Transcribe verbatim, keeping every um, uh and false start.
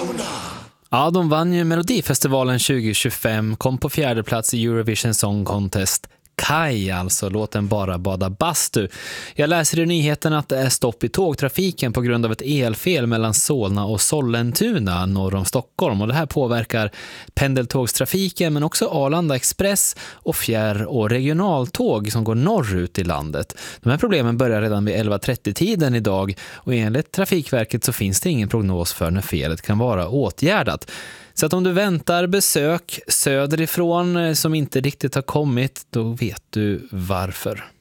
Ja, de vann ju Melodifestivalen tjugo tjugofem, kom på fjärde plats i Eurovision Song Contest. Kaj, alltså låten Bara bada bastu. Jag läser i nyheten att det är stopp i tågtrafiken på grund av ett elfel mellan Solna och Sollentuna norr om Stockholm. Och det här påverkar pendeltågstrafiken men också Arlanda Express och fjärr- och regionaltåg som går norrut i landet. De här problemen börjar redan vid elva trettio-tiden idag och enligt Trafikverket så finns det ingen prognos för när felet kan vara åtgärdat. Så att om du väntar besök söderifrån som inte riktigt har kommit, då vet du varför.